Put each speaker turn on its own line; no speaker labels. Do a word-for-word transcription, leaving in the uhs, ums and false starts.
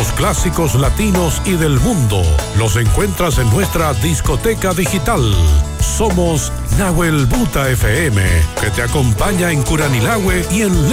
los clásicos latinos y del mundo los encuentras en nuestra discoteca digital. Somos Nahuel Buta F M, que te acompaña en Curanilahue y en